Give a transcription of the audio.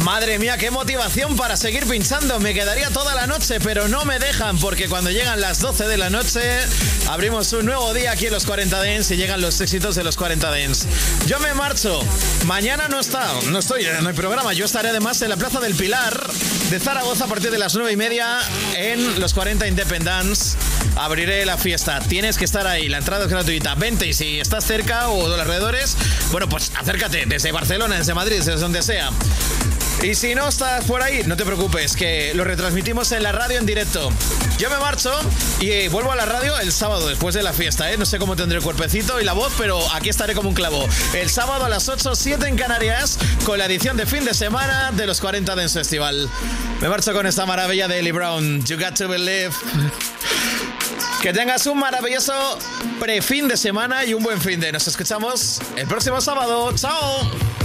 Madre mía, qué motivación para seguir pinchando. Me quedaría toda la noche, pero no me dejan, porque cuando llegan las 12 de la noche abrimos un nuevo día aquí en los 40 Dance y llegan los éxitos de los 40 Dance. Yo me marcho. Mañana no hay programa. Yo estaré además en la Plaza del Pilar de Zaragoza a partir de las 9:30 en los 40 Independence. Abriré la fiesta. Tienes que estar ahí. La entrada es gratuita. Vente, y si estás cerca o de los alrededores, bueno, pues acércate desde Barcelona, desde Madrid, desde donde sea. Y si no estás por ahí, no te preocupes, que lo retransmitimos en la radio en directo. Yo me marcho y vuelvo a la radio el sábado después de la fiesta, ¿eh? No sé cómo tendré el cuerpecito y la voz, pero aquí estaré como un clavo. El sábado a las 8, 7 en Canarias, con la edición de fin de semana de los 40 Dance Festival. Me marcho con esta maravilla de Ellie Brown, You Got to Believe. Que tengas un maravilloso prefin de semana y un buen fin de. Nos escuchamos el próximo sábado. ¡Chao!